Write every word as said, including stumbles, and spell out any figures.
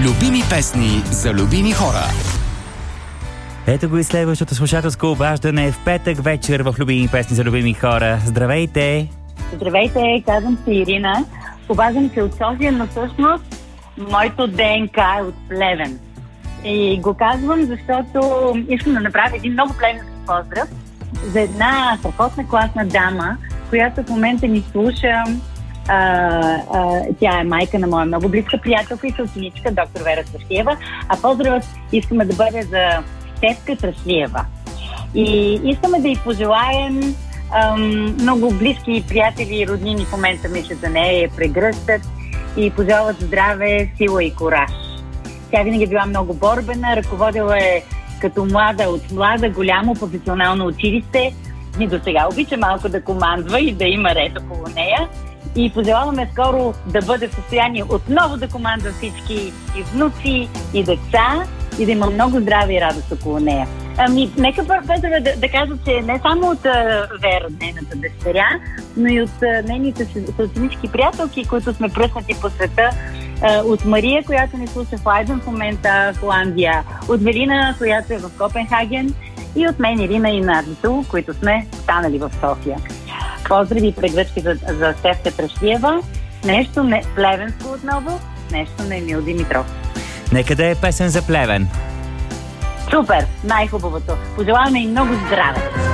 Любими песни за любими хора. Ето го и следващото слушателско обаждане в петък вечер в Любими песни за любими хора. Здравейте! Здравейте, казвам се Ирина. Обаждам се от София, но всъщност моето ДНК е от Плевен. И го казвам, защото искам да направя един много плевенски поздрав за една страхотна класна дама, която в момента ни слуша. А, а, тя е майка на моя много близка приятелка и съученичка, доктор Вера Страшлиева. А поздравът искаме да бъде за Стефка Страшлиева. И искаме да й пожелаем ам, много близки приятели и роднини в момента мислят за нея, я прегръщат и пожелават здраве, сила и кураж. Тя винаги е била много борбена, ръководила е като млада от млада, голямо професионално училище. И до сега обича малко да командва и да има ред около нея. И пожелаваме скоро да бъде в състояние отново да командва всички и внуци, и деца, и да има много здраве и радост около нея. Ами, нека първо да, да кажа, че не само от uh, Вера, нейната дъщеря, но и от uh, нейните съученички приятелки, които сме пръснати по света, uh, от Мария, която ни слуша в Лайден в момента, в Холандия, от Велина, която е в Копенхаген, и от мен, Ирина и Нардито, които сме станали в София. Поздрави и прегръчки за, за Стефка Страшлиева. Нещо не плевенско отново, нещо на Емил Димитров. Нека да е песен за Плевен. Супер! Най-хубавото. Пожелаваме и много здраве!